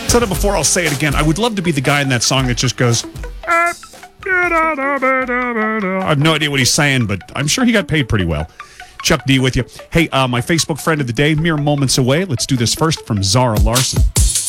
Said it before, I'll say it again. I would love to be the guy in that song that just goes, I have no idea what he's saying, but I'm sure he got paid pretty well. Chuck D with you. Hey, my Facebook friend of the day, mere moments away. Let's do this first from Zara Larson.